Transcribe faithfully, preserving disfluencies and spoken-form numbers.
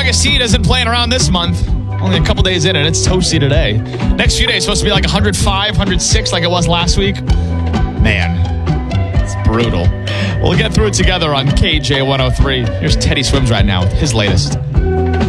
Seed isn't playing around this month. Only a couple days in and it's toasty today. Next few days supposed to be like one oh five, one oh six like it was last week. Man, it's brutal. We'll get through it together on K J one oh three. Here's Teddy Swims right now with his latest.